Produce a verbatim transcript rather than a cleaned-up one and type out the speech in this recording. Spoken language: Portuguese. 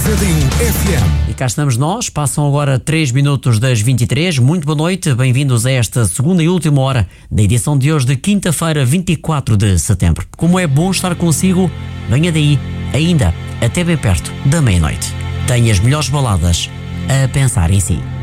noventa e um F M. E cá estamos nós, passam agora três minutos das vinte e três. Muito boa noite, bem-vindos a esta segunda e última hora da edição de hoje de quinta-feira, vinte e quatro de setembro. Como é bom estar consigo, venha daí, ainda até bem perto da meia-noite. Tenha as melhores baladas a pensar em si.